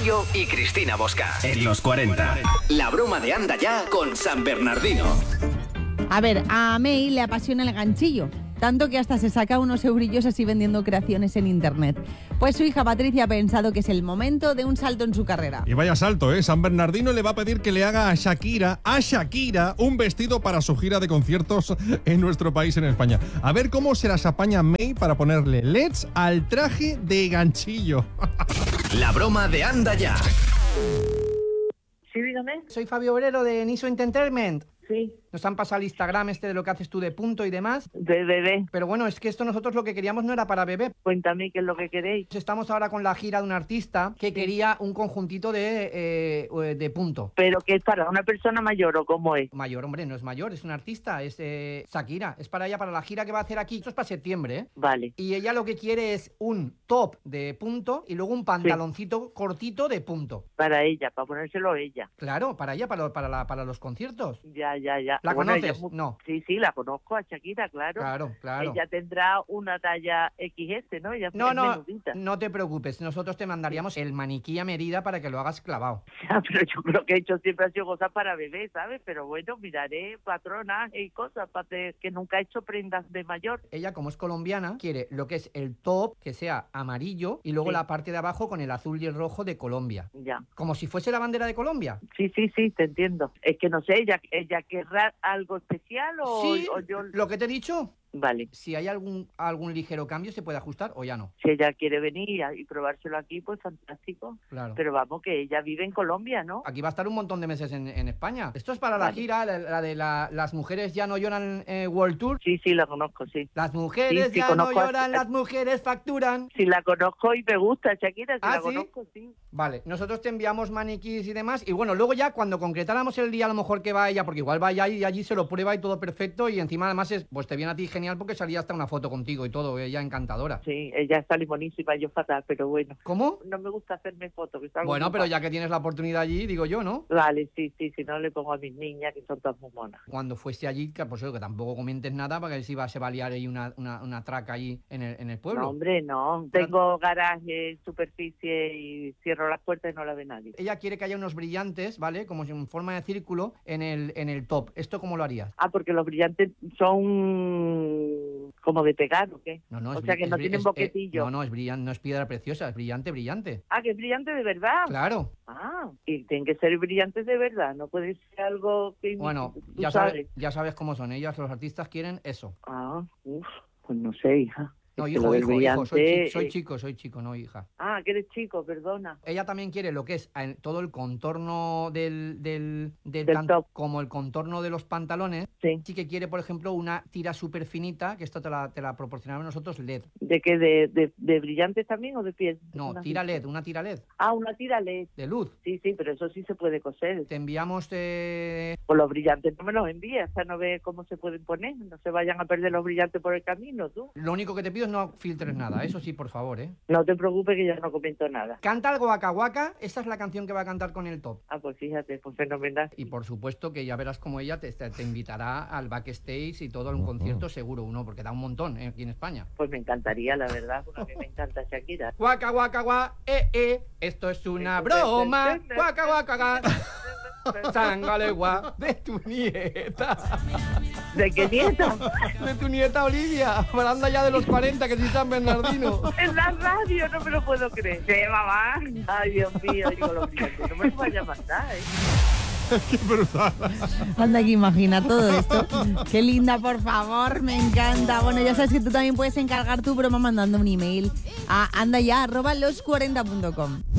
Gallo y Cristina Bosca. En los 40. La broma de Anda Ya con San Bernardino. A ver, a May le apasiona el ganchillo, tanto que hasta se saca unos eurillos así vendiendo creaciones en internet. Pues su hija Patricia ha pensado que es el momento de un salto en su carrera. Y vaya salto, ¿eh? San Bernardino le va a pedir que le haga a Shakira, un vestido para su gira de conciertos en nuestro país, en España. A ver cómo se las apaña May para ponerle LEDs al traje de ganchillo. La broma de Anda Ya. Sí, dígame. Soy Fabio Obrero de Niso Entertainment. Sí. Nos han pasado el Instagram de lo que haces tú de punto y demás. De bebé. Pero bueno, es que esto nosotros lo que queríamos no era para bebé. Cuéntame qué es lo que queréis. Estamos ahora con la gira de un artista que quería un conjuntito de punto. ¿Pero qué es para una persona mayor o cómo es? Mayor, hombre, no es mayor, es un artista, es Shakira. Es para ella, para la gira que va a hacer aquí. Esto es para septiembre, ¿eh? Vale. Y ella lo que quiere es un top de punto y luego un pantaloncito cortito de punto. Para ella, para ponérselo ella. Claro, para ella, para los conciertos. Ya. ¿La conoces? No. Sí, la conozco a Shakira, claro. Claro. Ella tendrá una talla XS, ¿no? Ella No te preocupes. Nosotros te mandaríamos el maniquí a medida para que lo hagas clavado. Ya, pero yo creo que he hecho siempre ha sido cosas para bebés, ¿sabes? Pero bueno, miraré patronas y cosas para que nunca he hecho prendas de mayor. Ella, como es colombiana, quiere lo que es el top, que sea amarillo, y luego la parte de abajo con el azul y el rojo de Colombia. Ya. Como si fuese la bandera de Colombia. Sí, te entiendo. Es que no sé, ella querrá algo especial o yo... Lo que te he dicho. Vale. Si hay algún ligero cambio, ¿se puede ajustar o ya no? Si ella quiere venir y probárselo aquí, pues fantástico. Claro. Pero vamos, que ella vive en Colombia, ¿no? Aquí va a estar un montón de meses en España. Esto es para la gira, la de las mujeres ya no lloran World Tour. Sí, la conozco, sí. Las mujeres ya no lloran, las mujeres facturan. Sí, la conozco y me gusta, Shakira, la ¿sí? Conozco, sí. Vale, nosotros te enviamos maniquís y demás. Y bueno, luego ya cuando concretáramos el día a lo mejor que va ella, porque igual va ella y allí se lo prueba y todo perfecto. Y encima además pues te viene a ti genial porque salía hasta una foto contigo y todo, ella encantadora. Sí, ella está limonísima, yo fatal, pero bueno. ¿Cómo? No me gusta hacerme fotos. Bueno, pero ya que tienes la oportunidad allí, digo yo, ¿no? Vale, sí, si no le pongo a mis niñas que son todas muy monas. Cuando fuese allí, que pues que tampoco comentes nada, porque si se va a liar ahí una traca ahí en el pueblo. No, hombre, no. Tengo garaje, superficie y cierro las puertas y no la ve nadie. Ella quiere que haya unos brillantes, ¿vale? Como si en forma de círculo en el top. ¿Esto cómo lo harías? Porque los brillantes son como de pegar, ¿o qué? No, o sea que no tienen boquetillo. No es brillante, no es piedra preciosa, es brillante. Que es brillante de verdad. Claro. Y tienen que ser brillantes de verdad, no puede ser algo que... Bueno, ya sabes cómo son ellas, los artistas quieren eso. Pues no sé, hija. No, hijo, soy chico, no hija. Que eres chico, perdona. Ella también quiere lo que es todo el contorno del top. Como el contorno de los pantalones. Sí que quiere, por ejemplo, una tira súper finita, que esto te la proporcionamos nosotros, LED. ¿De qué? ¿De brillantes también o de piel? No, una tira LED. Una tira LED. De luz. Sí, pero eso sí se puede coser. Te enviamos... Pues los brillantes no me los envíes, hasta no ve cómo se pueden poner, no se vayan a perder los brillantes por el camino, tú. Lo único que te pido es no filtres nada, eso sí, por favor, ¿eh? No te preocupes que ya no comento nada. Canta el Waka Waka, esta es la canción que va a cantar con el top. Pues fíjate, pues fenomenal. Y por supuesto que ya verás como ella te invitará al backstage y todo a un concierto seguro, porque da un montón aquí en España. Pues me encantaría, la verdad, porque a mí me encanta Shakira. Waka Waka Waka, esto es una broma. Waka Waka Waka. Sangalegua de tu nieta. ¿De qué nieta? De tu nieta Olivia, Anda Ya de los 40, que sí San Bernardino. En la radio, no me lo puedo creer. Sí, mamá. Ay, Dios mío, digo los brillantes, no me vaya a matar, ¡Qué brutal! Anda, que imagina todo esto. ¡Qué linda, por favor! Me encanta. Bueno, ya sabes que tú también puedes encargar tu broma mandando un email a andaya@los40.com.